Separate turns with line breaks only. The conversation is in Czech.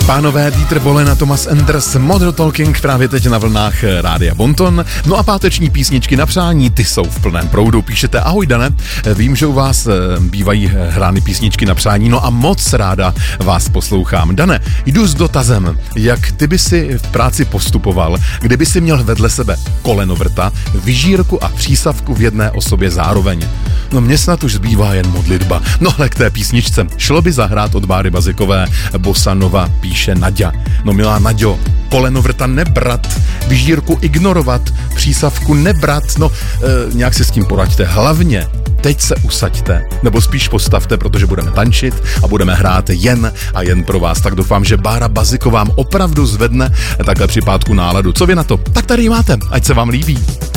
Pánové, Dieter Bohlen a Thomas Enders, Model Talking právě teď na vlnách Rádia Bonton. No a páteční písničky na přání, ty jsou v plném proudu. Píšete: ahoj Dane, vím, že u vás bývají hrány písničky na přání, no a moc ráda vás poslouchám. Dane, jdu s dotazem, jak ty by si v práci postupoval, kdyby si měl vedle sebe kolenovrta, vyžírku a přísavku v jedné osobě zároveň. No mně snad už zbývá jen modlitba. No ale k té písničce šlo by zahrát od Báry Bazikové, Bossa Nova, píše Naďa. No milá Naďo, kolenovrta nebrat, vyžírku ignorovat, přísavku nebrat, no nějak si s tím poraďte. Hlavně teď se usaďte, nebo spíš postavte, protože budeme tančit a budeme hrát jen a jen pro vás. Tak doufám, že Bára Baziková vám opravdu zvedne takhle při pátku náladu. Co vy na to? Tak tady máte, ať se vám líbí.